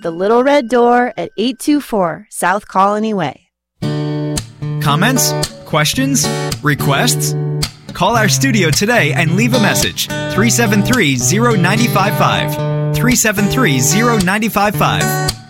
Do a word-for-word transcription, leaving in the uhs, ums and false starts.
The Little Red Door at eight two four South Colony Way. Comments? Questions? Requests? Call our studio today and leave a message. three seven three, zero nine five five. three seven three, zero nine five five.